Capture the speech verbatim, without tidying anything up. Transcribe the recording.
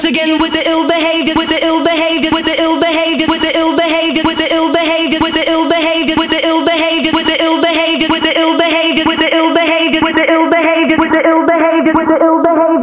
again with the ill behavior, with the ill behavior, with the ill behavior, with the ill behavior, with the ill behavior, with the ill behavior, with the ill behavior, with the ill behavior, with the ill behavior, with the ill behavior, with the ill behavior, with the ill behavior, with the ill behavior, with the ill behavior.